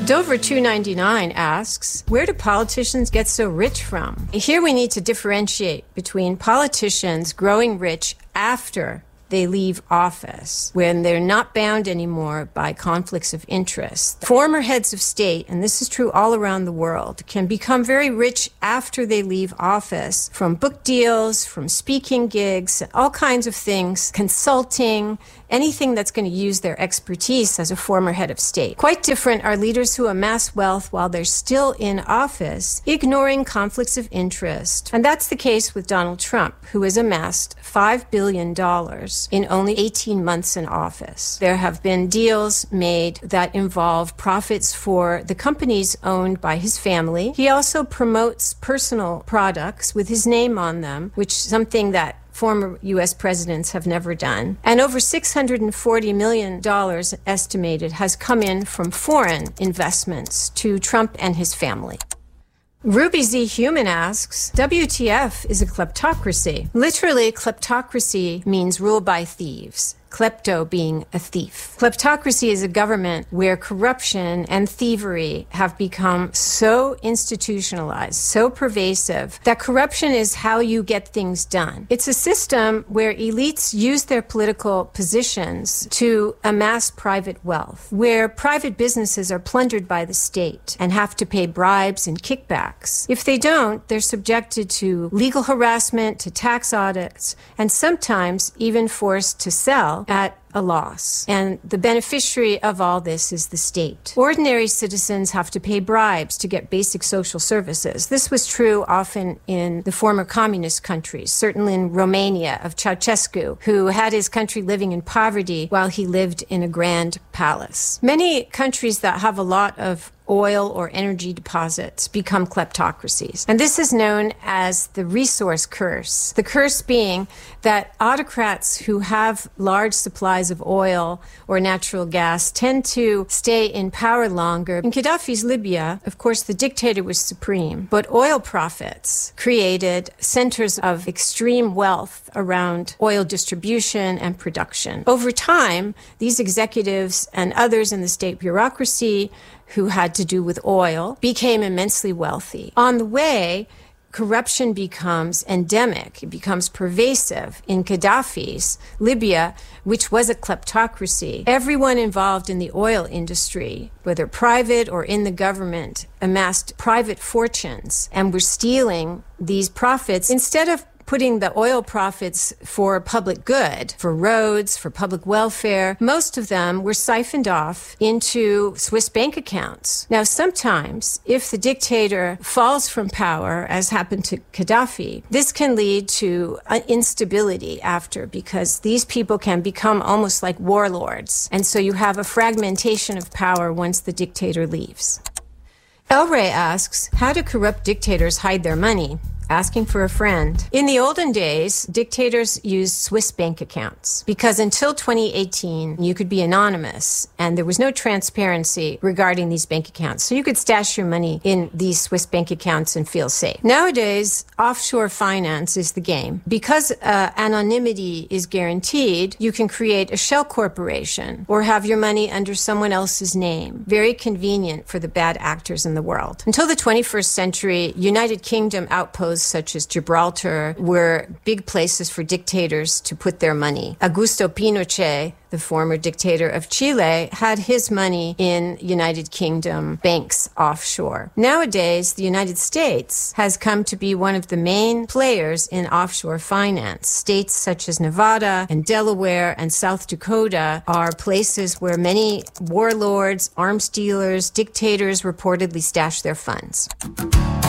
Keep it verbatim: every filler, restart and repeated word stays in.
Dover two ninety-nine asks, where do politicians get so rich from? Here we need to differentiate between politicians growing rich after they leave office, when they're not bound anymore by conflicts of interest. Former heads of state, and this is true all around the world, can become very rich after they leave office from book deals, from speaking gigs, all kinds of things, consulting, anything that's going to use their expertise as a former head of state. Quite different are leaders who amass wealth while they're still in office, ignoring conflicts of interest. And that's the case with Donald Trump, who has amassed five billion dollars in only eighteen months in office. There have been deals made that involve profits for the companies owned by his family. He also promotes personal products with his name on them, which is something that former U S presidents have never done. And over six hundred forty million dollars estimated has come in from foreign investments to Trump and his family. Ruby Z. Human asks, W T F is a kleptocracy. Literally, kleptocracy means rule by thieves. Klepto being a thief. Kleptocracy is a government where corruption and thievery have become so institutionalized, so pervasive, that corruption is how you get things done. It's a system where elites use their political positions to amass private wealth, where private businesses are plundered by the state and have to pay bribes and kickbacks. If they don't, they're subjected to legal harassment, to tax audits, and sometimes even forced to sell at a loss. And the beneficiary of all this is the state. Ordinary citizens have to pay bribes to get basic social services. This was true often in the former communist countries, certainly in Romania of Ceausescu, who had his country living in poverty while he lived in a grand palace. Many countries that have a lot of oil or energy deposits become kleptocracies. And this is known as the resource curse. The curse being that autocrats who have large supplies of oil or natural gas tend to stay in power longer. In Gaddafi's Libya, of course, the dictator was supreme, but oil profits created centers of extreme wealth around oil distribution and production. Over time, these executives and others in the state bureaucracy who had to do with oil became immensely wealthy. On the way, corruption becomes endemic. It becomes pervasive. In Gaddafi's Libya, which was a kleptocracy, everyone involved in the oil industry, whether private or in the government, amassed private fortunes and were stealing these profits instead of putting the oil profits for public good, for roads, for public welfare. Most of them were siphoned off into Swiss bank accounts. Now, sometimes, if the dictator falls from power, as happened to Gaddafi, this can lead to instability after, because these people can become almost like warlords. And so you have a fragmentation of power once the dictator leaves. El Rey asks, how do corrupt dictators hide their money? Asking for a friend. In the olden days, dictators used Swiss bank accounts because until twenty eighteen, you could be anonymous and there was no transparency regarding these bank accounts. So you could stash your money in these Swiss bank accounts and feel safe. Nowadays, offshore finance is the game. Because uh, anonymity is guaranteed, you can create a shell corporation or have your money under someone else's name. Very convenient for the bad actors in the world. Until the twenty-first century, United Kingdom outposts such as Gibraltar were big places for dictators to put their money. Augusto Pinochet, the former dictator of Chile, had his money in United Kingdom banks offshore. Nowadays, the United States has come to be one of the main players in offshore finance. States such as Nevada and Delaware and South Dakota are places where many warlords, arms dealers, dictators reportedly stash their funds.